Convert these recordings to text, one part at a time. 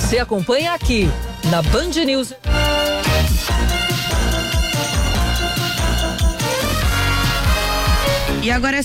Você acompanha aqui na Band News. E agora é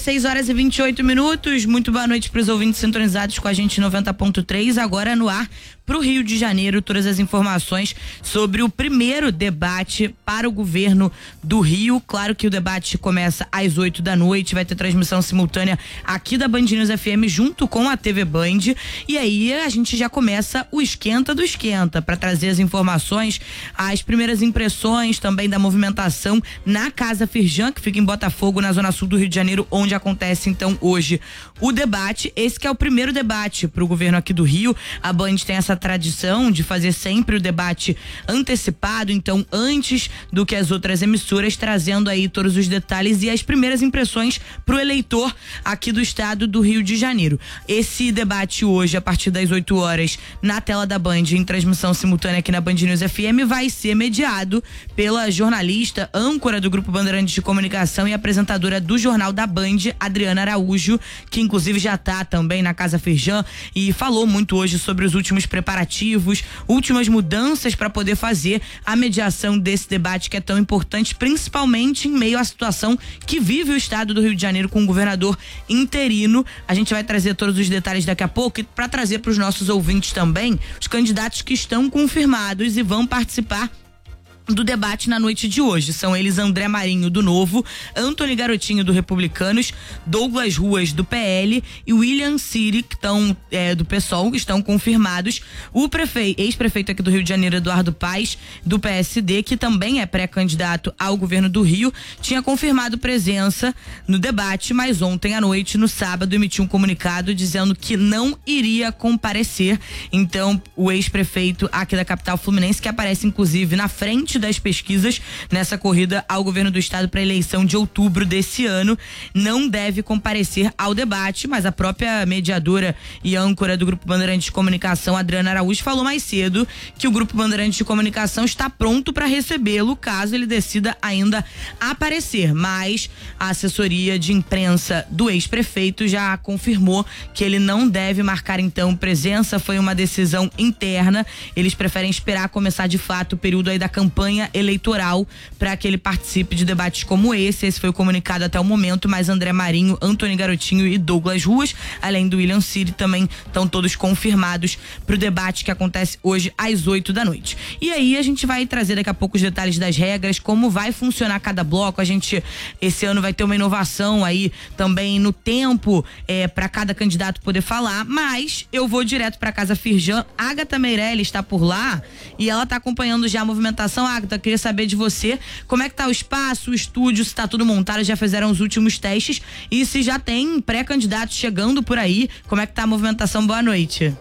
6h28. Muito boa noite para os ouvintes sintonizados com a gente 90.3. Agora no ar para o Rio de Janeiro, todas as informações sobre o primeiro debate para o governo do Rio. Claro que o debate começa às 8 da noite, vai ter transmissão simultânea aqui da Band News FM junto com a TV Band. E aí a gente já começa o esquenta do esquenta para trazer as informações, as primeiras impressões também da movimentação na Casa Firjan, que fica em Botafogo, na zona sul do Rio de Janeiro, onde acontece então hoje o debate. Esse que é o primeiro debate para o governo aqui do Rio. A Band tem essa tradição de fazer sempre o debate antecipado, então antes do que as outras emissoras, trazendo aí todos os detalhes e as primeiras impressões para o eleitor aqui do estado do Rio de Janeiro. Esse debate hoje, a partir das 8 horas, na tela da Band, em transmissão simultânea aqui na Band News FM, vai ser mediado pela jornalista, âncora do Grupo Bandeirantes de Comunicação e apresentadora do Jornal da Band, Adriana Araújo, que inclusive já está também na Casa Firjan e falou muito hoje sobre os últimos preparativos, últimas mudanças para poder fazer a mediação desse debate que é tão importante, principalmente em meio à situação que vive o estado do Rio de Janeiro com um governador interino. A gente vai trazer todos os detalhes daqui a pouco e para trazer para os nossos ouvintes também os candidatos que estão confirmados e vão participar do debate na noite de hoje. São eles André Marinho, do Novo, Antony Garotinho, do Republicanos, Douglas Ruas, do PL e William Siri, que estão do PSOL, que estão confirmados. O ex-prefeito aqui do Rio de Janeiro, Eduardo Paes, do PSD, que também é pré-candidato ao governo do Rio, tinha confirmado presença no debate, mas ontem à noite, no sábado, emitiu um comunicado dizendo que não iria comparecer. Então, o ex-prefeito aqui da capital fluminense, que aparece inclusive na frente das pesquisas nessa corrida ao governo do estado para a eleição de outubro desse ano, não deve comparecer ao debate, mas a própria mediadora e âncora do Grupo Bandeirantes de Comunicação, Adriana Araújo, falou mais cedo que o Grupo Bandeirantes de Comunicação está pronto para recebê-lo caso ele decida ainda aparecer, mas a assessoria de imprensa do ex-prefeito já confirmou que ele não deve marcar então presença. Foi uma decisão interna, eles preferem esperar começar de fato o período aí da campanha eleitoral para que ele participe de debates como esse. Esse foi o comunicado até o momento, mas André Marinho, Antony Garotinho e Douglas Ruas, além do William Siri, também estão todos confirmados para o debate que acontece hoje às 8 da noite. E aí a gente vai trazer daqui a pouco os detalhes das regras, como vai funcionar cada bloco. A gente esse ano vai ter uma inovação aí também no tempo para cada candidato poder falar, mas eu vou direto para Casa Firjan. Agatha Meirelles está por lá e ela está acompanhando já a movimentação. Agatha, queria saber de você como é que tá o espaço, o estúdio, se tá tudo montado, já fizeram os últimos testes e se já tem pré-candidatos chegando por aí, como é que tá a movimentação? Boa noite.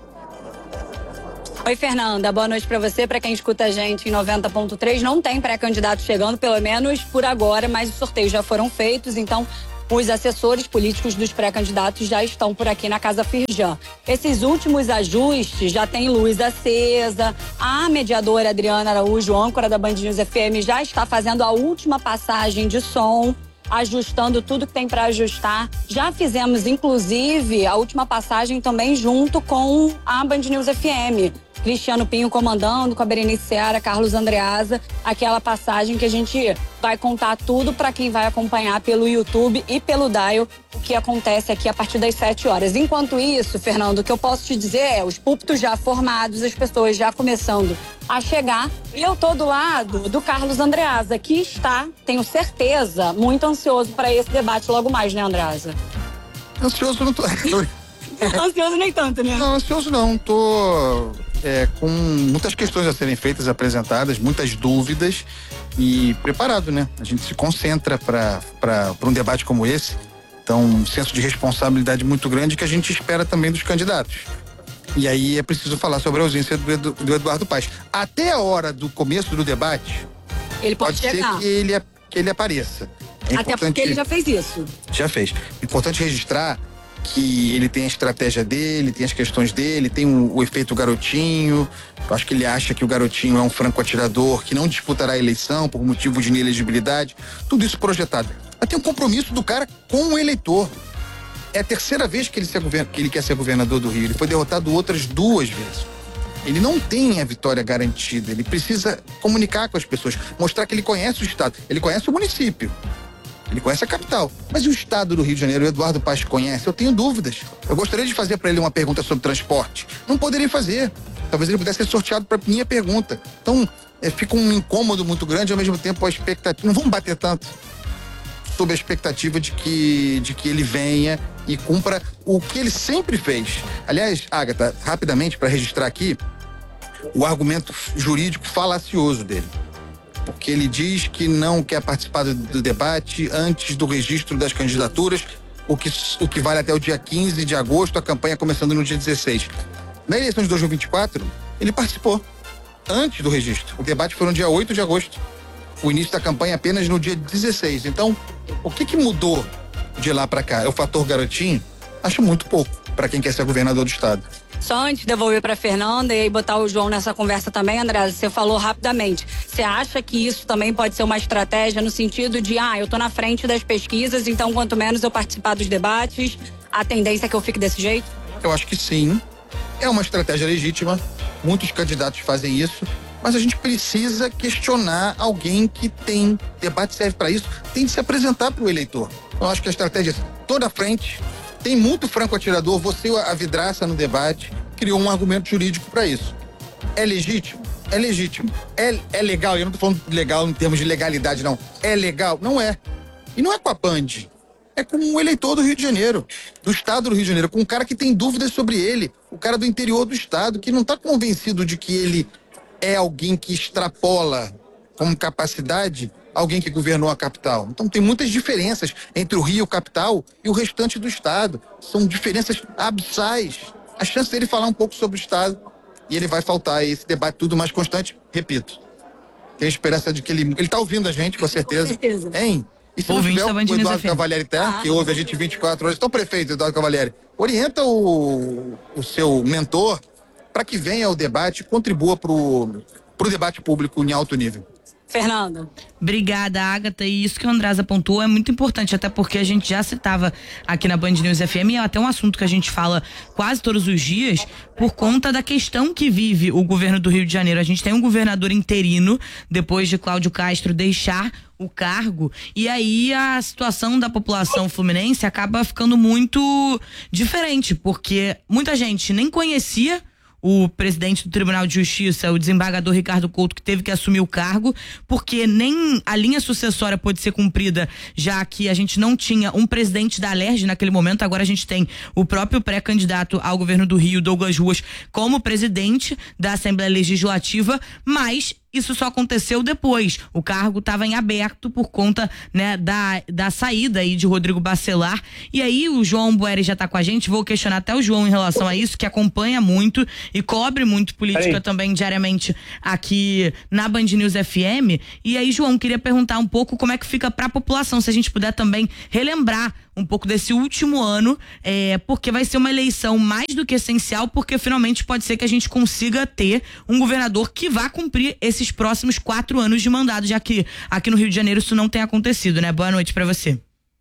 Oi, Fernanda, boa noite pra você, pra quem escuta a gente em 90.3, não tem pré-candidato chegando, pelo menos por agora, mas os sorteios já foram feitos, então os assessores políticos dos pré-candidatos já estão por aqui na Casa Firjan. Esses últimos ajustes já tem luz acesa, a mediadora Adriana Araújo, âncora da Band News FM, já está fazendo a última passagem de som, ajustando tudo que tem para ajustar. Já fizemos, inclusive, a última passagem também junto com a Band News FM. Cristiano Pinho comandando, com a Berenice Seara, Carlos Andreasa, aquela passagem que a gente vai contar tudo para quem vai acompanhar pelo YouTube e pelo Dial, o que acontece aqui a partir das 7 horas. Enquanto isso, Fernando, o que eu posso te dizer é os púlpitos já formados, as pessoas já começando a chegar, e eu tô do lado do Carlos Andreasa, que está, tenho certeza, muito ansioso para esse debate logo mais, né, Andreasa? Ansioso não tô. Ansioso nem tanto, né? Não, ansioso não, tô com muitas questões a serem feitas, apresentadas, muitas dúvidas e preparado, né? A gente se concentra para um debate como esse, então um senso de responsabilidade muito grande que a gente espera também dos candidatos. E aí é preciso falar sobre a ausência do Eduardo Paes. Até a hora do começo do debate, ele pode chegar. Ser que ele apareça. Até porque ele já fez isso. Já fez. Importante registrar que ele tem a estratégia dele, tem as questões dele, tem o efeito garotinho. Eu acho que ele acha que o garotinho é um franco atirador, que não disputará a eleição por motivo de inelegibilidade. Tudo isso projetado. Mas tem um compromisso do cara com o eleitor. É a terceira vez que ele quer ser governador do Rio. Ele foi derrotado outras 2 vezes. Ele não tem a vitória garantida, ele precisa comunicar com as pessoas, mostrar que ele conhece o Estado, ele conhece o município, ele conhece a capital. Mas e o Estado do Rio de Janeiro, o Eduardo Paes conhece? Eu tenho dúvidas. Eu gostaria de fazer para ele uma pergunta sobre transporte. Não poderia fazer. Talvez ele pudesse ser sorteado para minha pergunta. Então, fica um incômodo muito grande, ao mesmo tempo a expectativa. Não vamos bater tanto sob a expectativa de que ele venha e cumpra o que ele sempre fez. Aliás, Agatha, rapidamente para registrar aqui o argumento jurídico falacioso dele, porque ele diz que não quer participar do debate antes do registro das candidaturas, o que vale até o dia 15 de agosto, a campanha começando no dia 16. Na eleição de 2024, ele participou antes do registro. O debate foi no dia 8 de agosto. O início da campanha apenas no dia 16. Então, o que mudou de lá para cá? É o fator garotinho? Acho muito pouco para quem quer ser governador do estado. Só antes de devolver para Fernanda e aí botar o João nessa conversa também, André, você falou rapidamente. Você acha que isso também pode ser uma estratégia no sentido de, eu tô na frente das pesquisas, então quanto menos eu participar dos debates, a tendência é que eu fique desse jeito? Eu acho que sim. É uma estratégia legítima. Muitos candidatos fazem isso. Mas a gente precisa questionar alguém que tem. Debate serve para isso, tem de se apresentar para o eleitor. Eu acho que a estratégia toda à frente, tem muito franco atirador, você a vidraça no debate, criou um argumento jurídico para isso. É legítimo? É legítimo. É legal, eu não estou falando legal em termos de legalidade, não. É legal? Não é. E não é com a Band. É com o eleitor do Rio de Janeiro, do estado do Rio de Janeiro, com um cara que tem dúvidas sobre ele, o cara do interior do estado, que não está convencido de que ele é alguém que extrapola como capacidade alguém que governou a capital. Então tem muitas diferenças entre o Rio, capital, e o restante do estado. São diferenças abissais. A chance dele falar um pouco sobre o estado, e ele vai faltar esse debate tudo mais constante, repito. Tem esperança de que ele está ouvindo a gente, com certeza. Com certeza. Hein? E se não tiver o Eduardo Cavalieri que ouve a gente 24 horas. Então, prefeito Eduardo Cavalieri, orienta o seu mentor para que venha ao debate e contribua pro debate público em alto nível. Fernanda. Obrigada, Agatha. E isso que o Andresa pontuou é muito importante, até porque a gente já citava aqui na Band News FM, e é até um assunto que a gente fala quase todos os dias, por conta da questão que vive o governo do Rio de Janeiro. A gente tem um governador interino, depois de Cláudio Castro deixar o cargo, e aí a situação da população fluminense acaba ficando muito diferente, porque muita gente nem conhecia o presidente do Tribunal de Justiça, o desembargador Ricardo Couto, que teve que assumir o cargo, porque nem a linha sucessória pôde ser cumprida, já que a gente não tinha um presidente da Alerj naquele momento. Agora a gente tem o próprio pré-candidato ao governo do Rio, Douglas Ruas, como presidente da Assembleia Legislativa, mas isso só aconteceu depois. O cargo estava em aberto por conta, né, da saída aí de Rodrigo Bacelar. E aí o João Boeri já está com a gente. Vou questionar até o João em relação a isso, que acompanha muito e cobre muito política também diariamente aqui na Band News FM. E aí, João, queria perguntar um pouco como é que fica para a população, se a gente puder também relembrar um pouco desse último ano, porque vai ser uma eleição mais do que essencial, porque finalmente pode ser que a gente consiga ter um governador que vá cumprir esses próximos 4 anos de mandato, já que aqui no Rio de Janeiro isso não tem acontecido, né? Boa noite para você.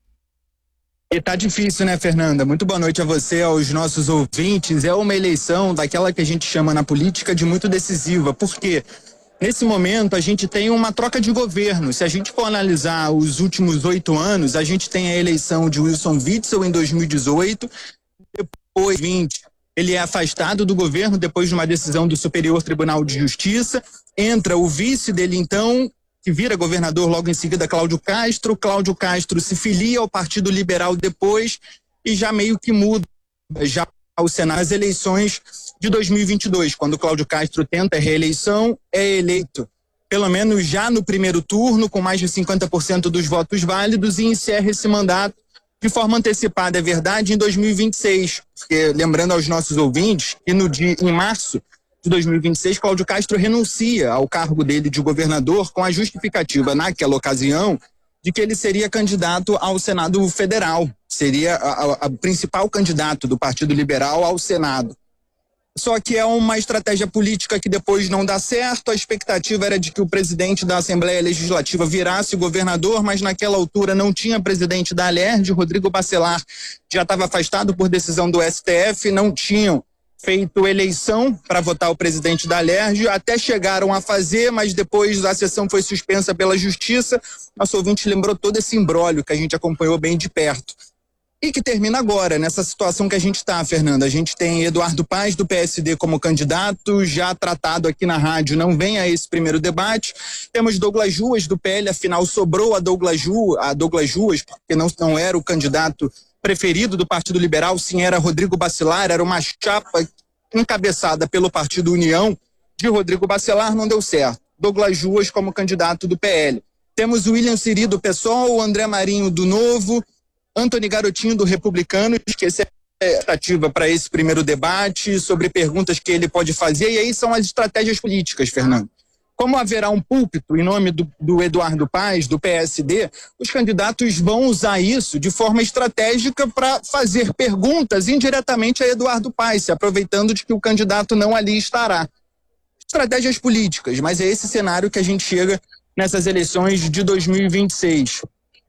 E tá difícil, né, Fernanda? Muito boa noite a você, aos nossos ouvintes. É uma eleição daquela que a gente chama na política de muito decisiva, porque nesse momento a gente tem uma troca de governo. Se a gente for analisar os últimos 8 anos, a gente tem a eleição de Wilson Witzel em 2018, depois 20, ele é afastado do governo depois de uma decisão do Superior Tribunal de Justiça, entra o vice dele então, que vira governador logo em seguida, Cláudio Castro se filia ao Partido Liberal depois e já meio que muda já o Senado. As eleições de 2022, quando Cláudio Castro tenta a reeleição, é eleito, pelo menos já no primeiro turno, com mais de 50% dos votos válidos, e encerra esse mandato de forma antecipada, é verdade, em 2026. Porque, lembrando aos nossos ouvintes que em março de 2026, Cláudio Castro renuncia ao cargo dele de governador com a justificativa, naquela ocasião, de que ele seria candidato ao Senado Federal, seria a principal candidato do Partido Liberal ao Senado. Só que é uma estratégia política que depois não dá certo. A expectativa era de que o presidente da Assembleia Legislativa virasse governador, mas naquela altura não tinha presidente da Alerj. Rodrigo Bacelar já estava afastado por decisão do STF, não tinham feito eleição para votar o presidente da Alerj, até chegaram a fazer, mas depois a sessão foi suspensa pela justiça. Nosso ouvinte lembrou todo esse imbróglio que a gente acompanhou bem de perto. E que termina agora, nessa situação que a gente está, Fernanda. A gente tem Eduardo Paes, do PSD, como candidato, já tratado aqui na rádio, não vem a esse primeiro debate. Temos Douglas Ruas, do PL, afinal sobrou a Douglas Ruas, porque não era o candidato preferido do Partido Liberal, sim, era Rodrigo Bacelar, era uma chapa encabeçada pelo Partido União de Rodrigo Bacelar, não deu certo. Douglas Ruas como candidato do PL. Temos o William Siri, do PSOL, o André Marinho, do Novo, Antony Garotinho, do Republicanos, que essa é a expectativa para esse primeiro debate, sobre perguntas que ele pode fazer, e aí são as estratégias políticas, Fernando. Como haverá um púlpito em nome do Eduardo Paes, do PSD, os candidatos vão usar isso de forma estratégica para fazer perguntas indiretamente a Eduardo Paes, se aproveitando de que o candidato não ali estará. Estratégias políticas, mas é esse cenário que a gente chega nessas eleições de 2026.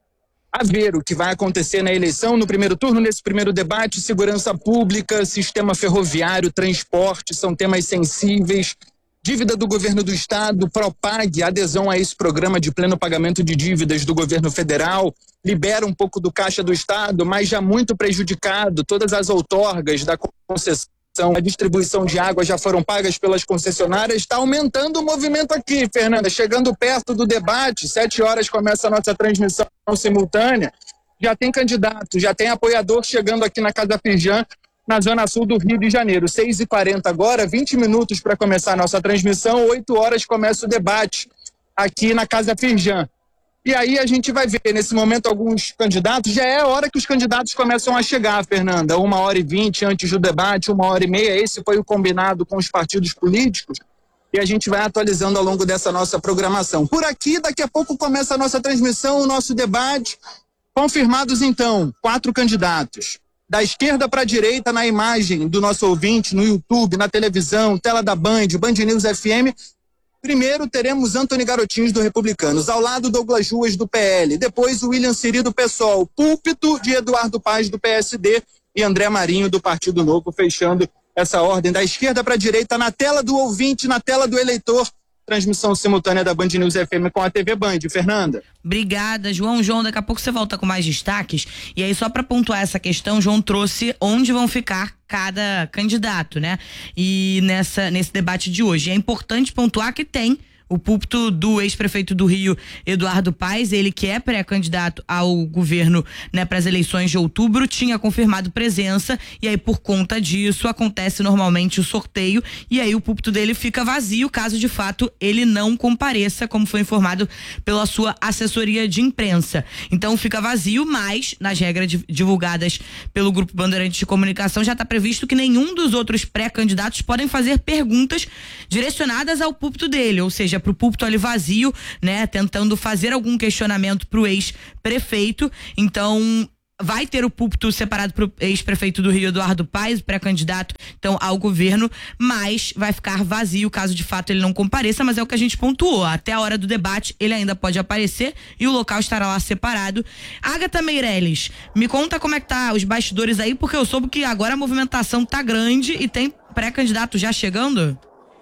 A ver o que vai acontecer na eleição, no primeiro turno, nesse primeiro debate. Segurança pública, sistema ferroviário, transporte, são temas sensíveis. Dívida do governo do estado, propague adesão a esse programa de pleno pagamento de dívidas do governo federal, libera um pouco do caixa do estado, mas já muito prejudicado. Todas as outorgas da concessão, a distribuição de água já foram pagas pelas concessionárias. Está aumentando o movimento aqui, Fernanda, chegando perto do debate. 7 horas começa a nossa transmissão simultânea. Já tem candidato, já tem apoiador chegando aqui na Casa Firjan, na zona sul do Rio de Janeiro. 6h40 agora, 20 minutos para começar a nossa transmissão. 8 horas começa o debate aqui na Casa Firjan. E aí a gente vai ver, nesse momento, alguns candidatos. Já é a hora que os candidatos começam a chegar, Fernanda. 1h20 antes do debate, 1h30. Esse foi o combinado com os partidos políticos. E a gente vai atualizando ao longo dessa nossa programação. Por aqui, daqui a pouco começa a nossa transmissão, o nosso debate. Confirmados, então, 4 candidatos. Da esquerda para a direita, na imagem do nosso ouvinte, no YouTube, na televisão, tela da Band News FM. Primeiro teremos Antony Garotinho, do Republicanos, ao lado Douglas Ruas, do PL, depois o William Siri, do PSOL, púlpito de Eduardo Paes, do PSD, e André Marinho, do Partido Novo, fechando essa ordem da esquerda para a direita, na tela do ouvinte, na tela do eleitor. Transmissão simultânea da Band News FM com a TV Band. Fernanda. Obrigada, João. João, daqui a pouco você volta com mais destaques. E aí, só para pontuar essa questão, João trouxe onde vão ficar cada candidato, né? E nesse debate de hoje. É importante pontuar que tem o púlpito do ex-prefeito do Rio, Eduardo Paes, ele que é pré-candidato ao governo, né, para as eleições de outubro, tinha confirmado presença, e aí por conta disso acontece normalmente o sorteio, e aí o púlpito dele fica vazio caso de fato ele não compareça, como foi informado pela sua assessoria de imprensa. Então fica vazio, mas nas regras divulgadas pelo Grupo Bandeirantes de Comunicação já está previsto que nenhum dos outros pré-candidatos podem fazer perguntas direcionadas ao púlpito dele, ou seja, pro púlpito ali vazio, né, tentando fazer algum questionamento pro ex-prefeito. Então vai ter o púlpito separado pro ex-prefeito do Rio, Eduardo Paes, pré-candidato então ao governo, mas vai ficar vazio caso de fato ele não compareça, mas é o que a gente pontuou, até a hora do debate ele ainda pode aparecer e o local estará lá separado. Agatha Meirelles, me conta como é que tá os bastidores aí, porque eu soube que agora a movimentação tá grande e tem pré-candidato já chegando?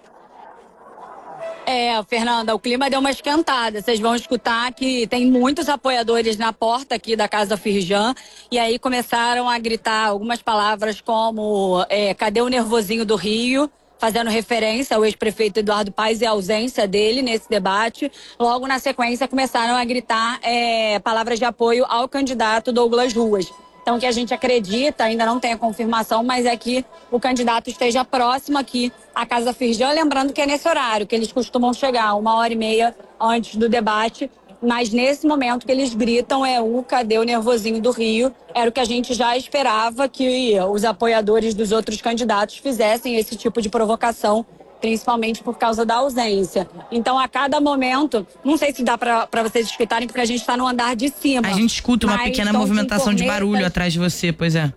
Fernanda, o clima deu uma esquentada. Vocês vão escutar que tem muitos apoiadores na porta aqui da Casa Firjan, e aí começaram a gritar algumas palavras como cadê o nervosinho do Rio? Fazendo referência ao ex-prefeito Eduardo Paes e a ausência dele nesse debate. Logo na sequência começaram a gritar palavras de apoio ao candidato Douglas Ruas. Então, o que a gente acredita, ainda não tem a confirmação, mas é que o candidato esteja próximo aqui à Casa Firjan. Lembrando que é nesse horário que eles costumam chegar, 1h30 antes do debate. Mas nesse momento que eles gritam cadê o nervosinho do Rio? Era o que a gente já esperava que os apoiadores dos outros candidatos fizessem esse tipo de provocação, principalmente por causa da ausência. Então, a cada momento, não sei se dá para vocês escutarem, porque a gente está no andar de cima. A gente escuta uma pequena movimentação de barulho atrás de você, pois é.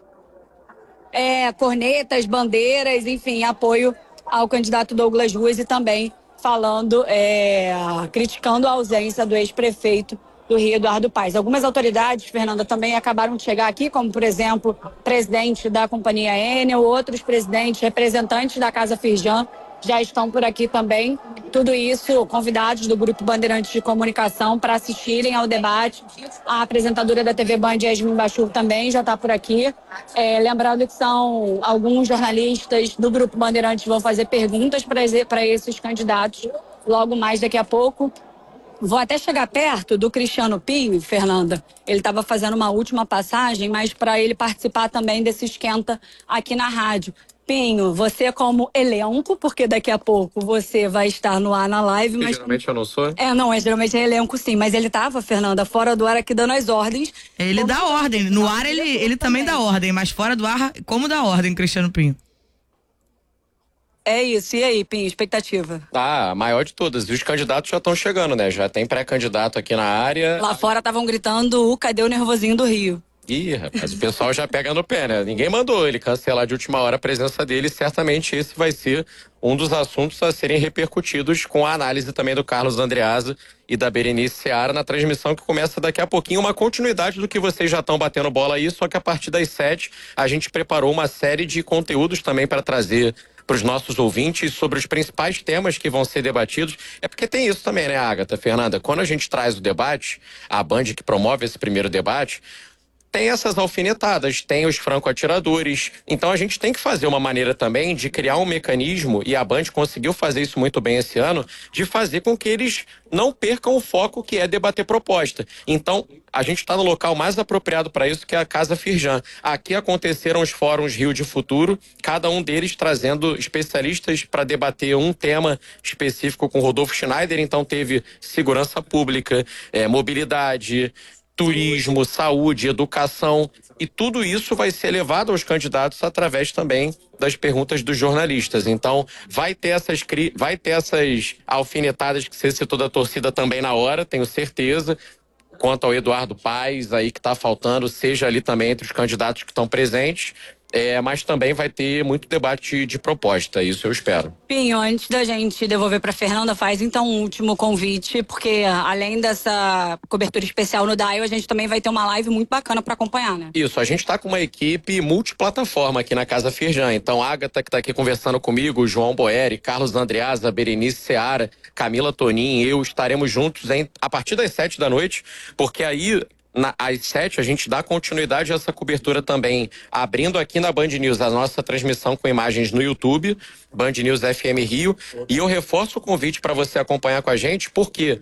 Cornetas, bandeiras, enfim, apoio ao candidato Douglas Ruas e também falando, criticando a ausência do ex-prefeito do Rio, Eduardo Paes. Algumas autoridades, Fernanda, também acabaram de chegar aqui, como, por exemplo, presidente da companhia Enel, outros presidentes, representantes da Casa Firjan, já estão por aqui também. Tudo isso convidados do Grupo Bandeirantes de Comunicação para assistirem ao debate. A apresentadora da TV Band, Yasmin Bachur, também já está por aqui. Lembrando que são alguns jornalistas do Grupo Bandeirantes vão fazer perguntas para esses candidatos logo mais daqui a pouco. Vou até chegar perto do Cristiano Pinho, Fernanda. Ele estava fazendo uma última passagem, mas para ele participar também desse esquenta aqui na rádio. Pinho, você como elenco, porque daqui a pouco você vai estar no ar na live. Mas geralmente eu não sou? Geralmente é elenco sim, mas ele estava, Fernanda, fora do ar aqui dando as ordens. Ele dá ordem, no ar ele também dá ordem, mas fora do ar, como dá ordem, Cristiano Pinho? É isso, e aí, Pinho, expectativa? A maior de todas, e os candidatos já estão chegando, né? Já tem pré-candidato aqui na área. Lá fora estavam gritando, cadê o nervosinho do Rio? Ih, rapaz, o pessoal já pega no pé, né? Ninguém mandou ele cancelar de última hora a presença dele. Certamente esse vai ser um dos assuntos a serem repercutidos com a análise também do Carlos Andreasa e da Berenice Seara na transmissão que começa daqui a pouquinho. Uma continuidade do que vocês já estão batendo bola aí, só que a partir das 7 a gente preparou uma série de conteúdos também para trazer para os nossos ouvintes sobre os principais temas que vão ser debatidos. É porque tem isso também, né, Agatha, Fernanda? Quando a gente traz o debate, a Band que promove esse primeiro debate, tem essas alfinetadas, tem os franco-atiradores. Então a gente tem que fazer uma maneira também de criar um mecanismo, e a Band conseguiu fazer isso muito bem esse ano, de fazer com que eles não percam o foco que é debater proposta. Então a gente está no local mais apropriado para isso, que é a Casa Firjan. Aqui aconteceram os fóruns Rio de Futuro, cada um deles trazendo especialistas para debater um tema específico com Rodolfo Schneider. Então teve segurança pública, mobilidade, turismo, saúde, educação, e tudo isso vai ser levado aos candidatos através também das perguntas dos jornalistas. Então, vai ter essas alfinetadas que você citou da torcida também na hora, tenho certeza. Quanto ao Eduardo Paes, aí que está faltando, seja ali também entre os candidatos que estão presentes, mas também vai ter muito debate de proposta, isso eu espero. Pinho, antes da gente devolver para Fernanda, faz então um último convite, porque além dessa cobertura especial no Dial, a gente também vai ter uma live muito bacana para acompanhar, né? Isso, a gente está com uma equipe multiplataforma aqui na Casa Firjan. Então, a Agatha, que está aqui conversando comigo, João Boeri, Carlos Andreasa, Berenice Seara, Camila Tonin, eu estaremos juntos a partir das 7 da noite, porque aí às 7 a gente dá continuidade a essa cobertura também, abrindo aqui na Band News a nossa transmissão com imagens no YouTube, Band News FM Rio, e eu reforço o convite para você acompanhar com a gente, porque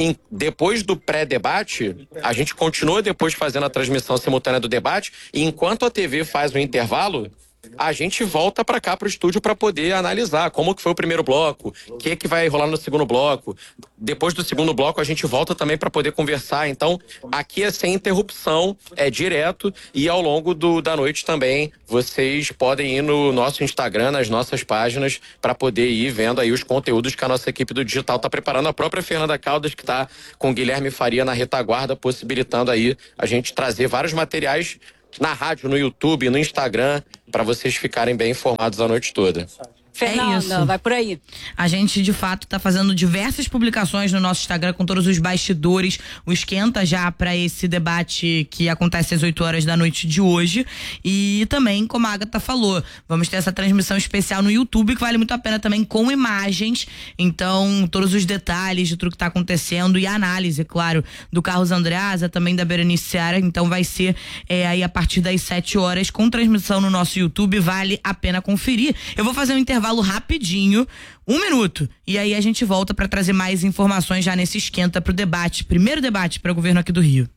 depois do pré-debate, a gente continua depois fazendo a transmissão simultânea do debate, e enquanto a TV faz o intervalo, a gente volta para cá pro estúdio para poder analisar como que foi o primeiro bloco, o que vai rolar no segundo bloco. Depois do segundo bloco a gente volta também para poder conversar. Então aqui é sem interrupção, é direto, e ao longo da noite também vocês podem ir no nosso Instagram, nas nossas páginas, para poder ir vendo aí os conteúdos que a nossa equipe do digital está preparando. A própria Fernanda Caldas, que está com Guilherme Faria na retaguarda, possibilitando aí a gente trazer vários materiais na rádio, no YouTube, no Instagram, para vocês ficarem bem informados a noite toda. Fernanda, vai por aí. A gente, de fato, tá fazendo diversas publicações no nosso Instagram com todos os bastidores, o esquenta já para esse debate que acontece às 8 horas da noite de hoje. E também, como a Agatha falou, vamos ter essa transmissão especial no YouTube, que vale muito a pena também, com imagens. Então, todos os detalhes de tudo que tá acontecendo e a análise, claro, do Carlos Andreasa, também da Berenice Seara. Então vai ser aí a partir das 7 horas com transmissão no nosso YouTube, vale a pena conferir. Eu vou fazer um intervalo rapidinho, 1 minuto, e aí a gente volta para trazer mais informações já nesse esquenta pro debate, primeiro debate para o governo aqui do Rio.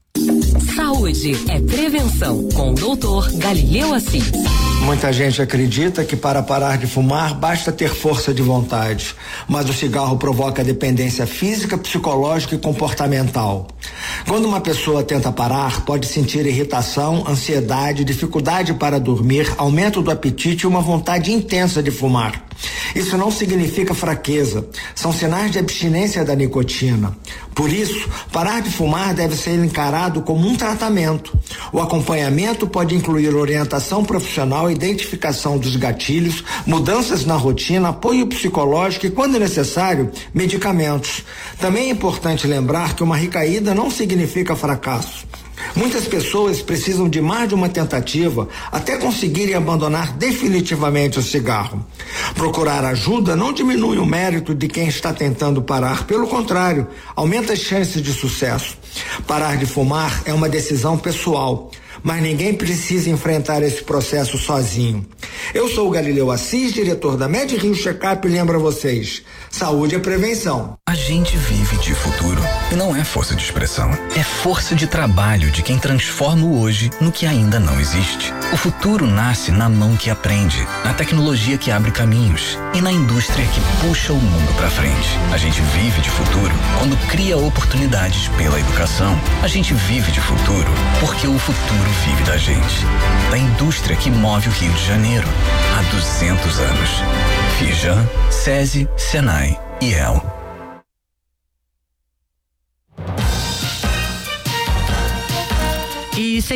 Saúde é prevenção, com o doutor Galileu Assis. Muita gente acredita que para parar de fumar basta ter força de vontade, mas o cigarro provoca dependência física, psicológica e comportamental. Quando uma pessoa tenta parar, pode sentir irritação, ansiedade, dificuldade para dormir, aumento do apetite e uma vontade intensa de fumar. Isso não significa fraqueza, são sinais de abstinência da nicotina. Por isso, parar de fumar deve ser encarado como um tratamento. O acompanhamento pode incluir orientação profissional, identificação dos gatilhos, mudanças na rotina, apoio psicológico e, quando necessário, medicamentos. Também é importante lembrar que uma recaída não significa fracasso. Muitas pessoas precisam de mais de uma tentativa até conseguirem abandonar definitivamente o cigarro. Procurar ajuda não diminui o mérito de quem está tentando parar, pelo contrário, aumenta as chances de sucesso. Parar de fumar é uma decisão pessoal, mas ninguém precisa enfrentar esse processo sozinho. Eu sou o Galileu Assis, diretor da MedRio Checkup, e lembro a vocês, saúde é prevenção. A gente vive de futuro e não é força de expressão, é força de trabalho de quem transforma o hoje no que ainda não existe. O futuro nasce na mão que aprende, na tecnologia que abre caminhos e na indústria que puxa o mundo pra frente. A gente vive de futuro quando cria oportunidades pela educação. A gente vive de futuro porque o futuro vive da gente, da indústria que move o Rio de Janeiro há 200 anos. Fijan, SESI, Senai e EL. E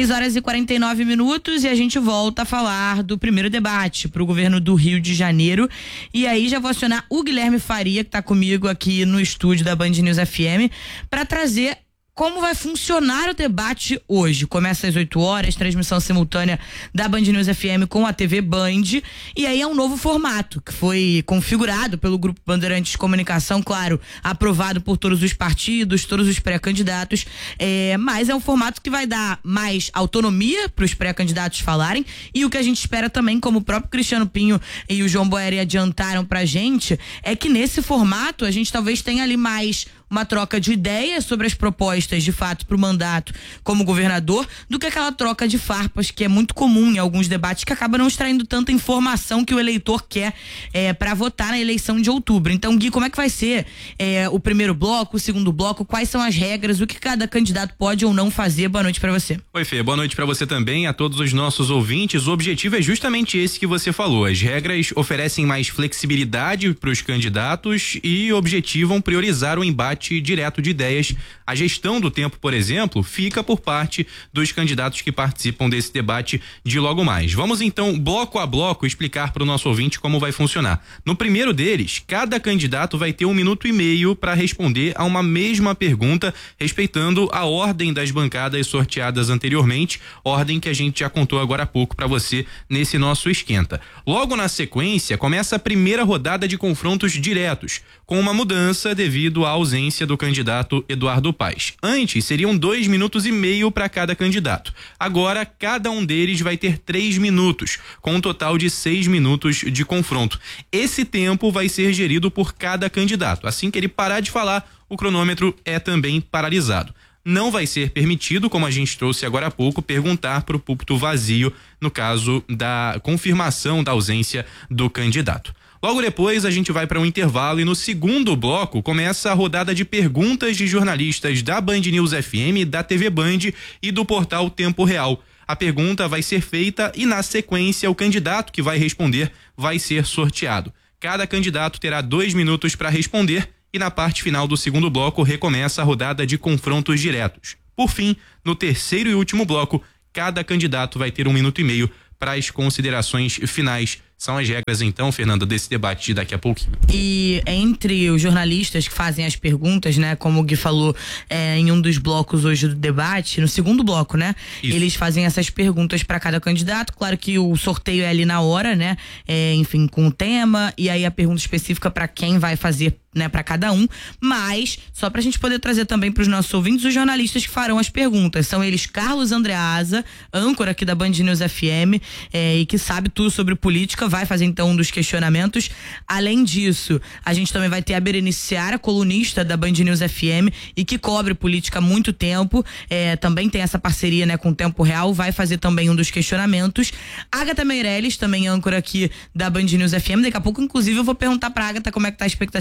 6h49 e a gente volta a falar do primeiro debate para o governo do Rio de Janeiro. E aí já vou acionar o Guilherme Faria, que está comigo aqui no estúdio da Band News FM, para trazer como vai funcionar o debate hoje. Começa às 8h, transmissão simultânea da Band News FM com a TV Band, e aí é um novo formato que foi configurado pelo Grupo Bandeirantes de Comunicação, claro, aprovado por todos os partidos, todos os pré-candidatos, mas é um formato que vai dar mais autonomia para os pré-candidatos falarem, e o que a gente espera também, como o próprio Cristiano Pinho e o João Boeri adiantaram pra gente, é que nesse formato a gente talvez tenha ali mais uma troca de ideias sobre as propostas de fato para o mandato como governador, do que aquela troca de farpas que é muito comum em alguns debates, que acaba não extraindo tanta informação que o eleitor quer para votar na eleição de outubro. Então, Gui, como é que vai ser o primeiro bloco, o segundo bloco, quais são as regras, o que cada candidato pode ou não fazer? Boa noite para você. Oi, Fê, boa noite para você também, a todos os nossos ouvintes. O objetivo é justamente esse que você falou. As regras oferecem mais flexibilidade para os candidatos e objetivam priorizar o embate direto de ideias. A gestão do tempo, por exemplo, fica por parte dos candidatos que participam desse debate de logo mais. Vamos então, bloco a bloco, explicar para o nosso ouvinte como vai funcionar. No primeiro deles, cada candidato vai ter 1 minuto e meio para responder a uma mesma pergunta, respeitando a ordem das bancadas sorteadas anteriormente, ordem que a gente já contou agora há pouco para você nesse nosso esquenta. Logo na sequência, começa a primeira rodada de confrontos diretos, com uma mudança devido à ausência do candidato Eduardo Paes. Antes, seriam 2 minutos e meio para cada candidato. Agora, cada um deles vai ter 3 minutos, com um total de 6 minutos de confronto. Esse tempo vai ser gerido por cada candidato. Assim que ele parar de falar, o cronômetro é também paralisado. Não vai ser permitido, como a gente trouxe agora há pouco, perguntar para o púlpito vazio, no caso da confirmação da ausência do candidato. Logo depois a gente vai para um intervalo e no segundo bloco começa a rodada de perguntas de jornalistas da Band News FM, da TV Band e do portal Tempo Real. A pergunta vai ser feita e na sequência o candidato que vai responder vai ser sorteado. Cada candidato terá 2 minutos para responder e na parte final do segundo bloco recomeça a rodada de confrontos diretos. Por fim, no terceiro e último bloco, cada candidato vai ter 1 minuto e meio para as considerações finais. São as regras, então, Fernanda, desse debate de daqui a pouquinho. E entre os jornalistas que fazem as perguntas, né, como o Gui falou em um dos blocos hoje do debate, no segundo bloco, né, isso, eles fazem essas perguntas para cada candidato. Claro que o sorteio é ali na hora, né, enfim, com o tema, e aí a pergunta específica para quem vai fazer, né, para cada um, mas só pra gente poder trazer também para os nossos ouvintes os jornalistas que farão as perguntas. São eles Carlos Andreasa, âncora aqui da Band News FM, e que sabe tudo sobre política, vai fazer então um dos questionamentos. Além disso, a gente também vai ter a Berenice Seara, colunista da Band News FM e que cobre política há muito tempo, também tem essa parceria, né, com o Tempo Real, vai fazer também um dos questionamentos. Agatha Meirelles, também âncora aqui da Band News FM. Daqui a pouco, inclusive, eu vou perguntar pra Agatha como é que tá a expectativa para fazer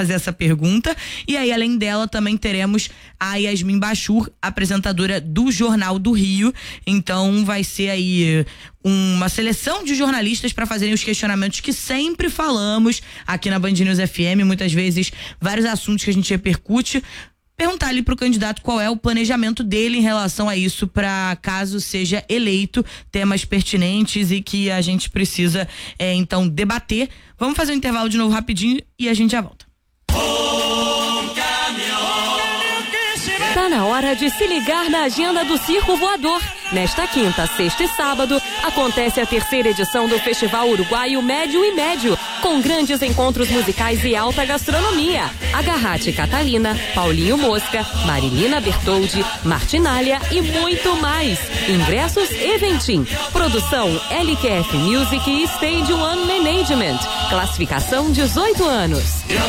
fazer essa pergunta. E aí, além dela, também teremos a Yasmin Bachur, apresentadora do Jornal do Rio. Então vai ser aí uma seleção de jornalistas para fazerem os questionamentos que sempre falamos aqui na Band News FM, muitas vezes vários assuntos que a gente repercute. Perguntar ali pro candidato qual é o planejamento dele em relação a isso, para caso seja eleito, temas pertinentes e que a gente precisa então debater. Vamos fazer um intervalo de novo rapidinho e a gente já volta. Tá na hora de se ligar na agenda do Circo Voador. Nesta quinta, sexta e sábado, acontece a 3ª edição do Festival Uruguaio Médio e Médio, com grandes encontros musicais e alta gastronomia. Agarrate Catalina, Paulinho Mosca, Marilina Bertoldi, Martinália e muito mais. Ingressos Eventim. Produção LQF Music e Stage One Management. Classificação 18 anos.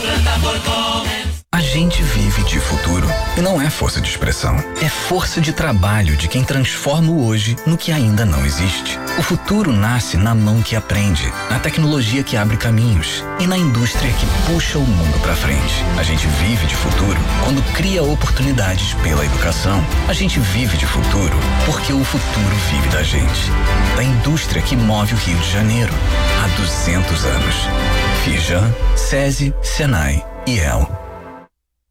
A gente vive de futuro e não é força de expressão. É força de trabalho de quem transforma o hoje no que ainda não existe. O futuro nasce na mão que aprende, na tecnologia que abre caminhos e na indústria que puxa o mundo pra frente. A gente vive de futuro quando cria oportunidades pela educação. A gente vive de futuro porque o futuro vive da gente. Da indústria que move o Rio de Janeiro há 200 anos. Firjan, SESI, Senai e EL.